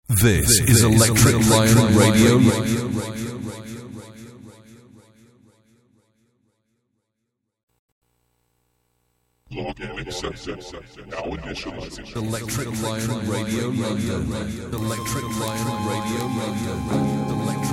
This is Electric Lion Radio. Login accepted. Now initializing. Electric Lion Radio London. Electric Lion Radio London. Electric